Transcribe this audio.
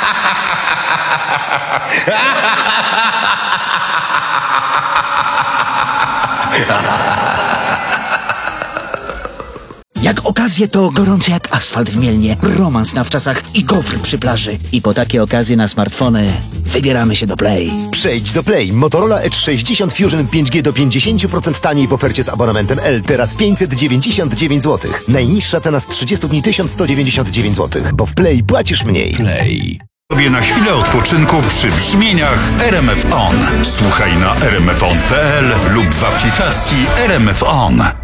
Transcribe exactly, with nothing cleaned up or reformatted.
Jak okazje, to gorący jak asfalt w Mielnie, romans na wczasach i gofr przy plaży. I po takie okazje na smartfony wybieramy się do Play. Przejdź do Play. Motorola Edge sześćdziesiąt Fusion pięć G do pięćdziesiąt procent taniej w ofercie z abonamentem L. Teraz pięćset dziewięćdziesiąt dziewięć złotych. Najniższa cena z trzydziestu dni tysiąc sto dziewięćdziesiąt dziewięć złotych. Bo w Play płacisz mniej. Play. Sobie na chwilę odpoczynku przy brzmieniach R M F On. Słuchaj na r m f on kropka p l lub w aplikacji R M F On.